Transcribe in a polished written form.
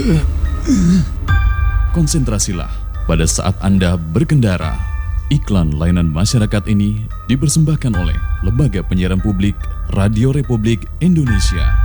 Konsentrasilah pada saat Anda berkendara. Iklan layanan masyarakat ini dipersembahkan oleh Lembaga Penyiaran Publik Radio Republik Indonesia.